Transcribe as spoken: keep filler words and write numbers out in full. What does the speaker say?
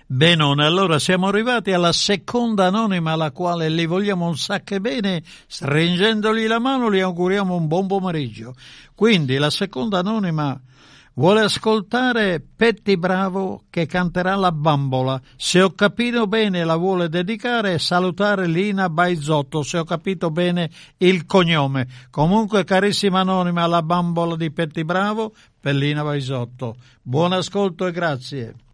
Benone, allora siamo arrivati alla seconda anonima, alla quale li vogliamo un sacco bene, stringendogli la mano gli auguriamo un buon pomeriggio. Quindi la seconda anonima vuole ascoltare Petti Bravo che canterà La Bambola. Se ho capito bene la vuole dedicare e salutare Lina Baizotto, se ho capito bene il cognome. Comunque carissima anonima, La Bambola di Petti Bravo per Lina Baizotto. Buon ascolto e grazie.